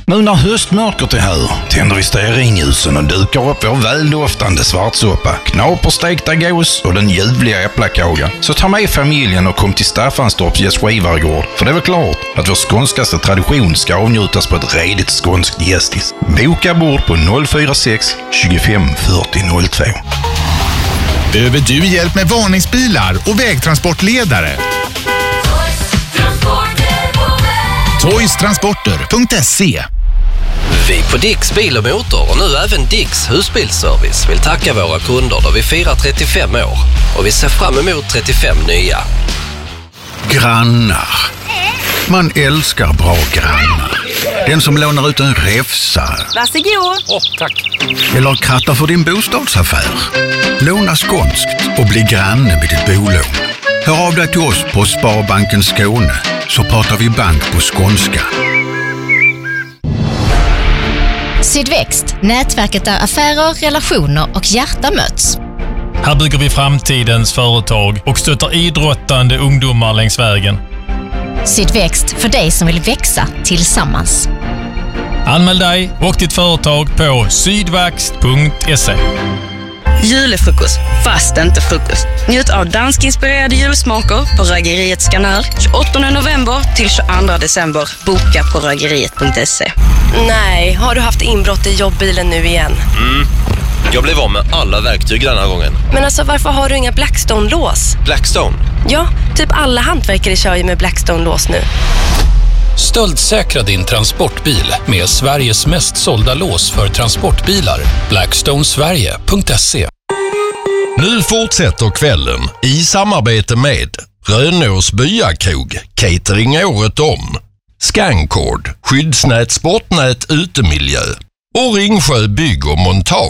Nu när höstmörkret är här tänder vi stearinljusen och dukar upp vår väldoftande svartsoppa, knaperstekta gås och den ljuvliga äpplakaga. Så ta med familjen och kom till Staffanstorps gästgivargård, för det är väl klart att vår skånskaste tradition ska avnjutas på ett redigt skånskt gästis. Boka bord på 046 25 40 02. Behöver du hjälp med varningsbilar och vägtransportledare? Toystransporter.se. Vi på Dicks Bil och Motor och nu även Dicks husbilsservice vill tacka våra kunder då vi firar 35 år och vi ser fram emot 35 nya. Grannar. Man älskar bra grannar. Den som lånar ut en räfsa. Varsågod. Tack. Eller krattar för din bostadsaffär. Låna skånskt och bli granne med ditt bolån. Hör av dig till oss på Sparbanken Skåne så pratar vi bank på skånska. Sydväxt, nätverket där affärer, relationer och hjärta möts. Här bygger vi framtidens företag och stöttar idrottande ungdomar längs vägen. Sydväxt, för dig som vill växa tillsammans. Anmäl dig och ditt företag på sydväxt.se. Julefrukost, fast inte frukost. Njut av danskinspirerade julsmaker på Rögeriet Skanör 28 november till 22 december. Boka på rögeriet.se. Nej, har du haft inbrott i jobbbilen nu igen? Jag blev av med alla verktyg den här gången. Men alltså, varför har du inga Blackstone-lås? Blackstone? Ja, typ alla hantverkare kör ju med Blackstone-lås nu. Stöldsäkra din transportbil med Sveriges mest sålda lås för transportbilar. Blackstonesverige.se. Nu fortsätter kvällen i samarbete med Rönås Byakrog, catering året om, Scancord, skyddsnät, sportnät, utemiljö och Ringsjö bygg och montage.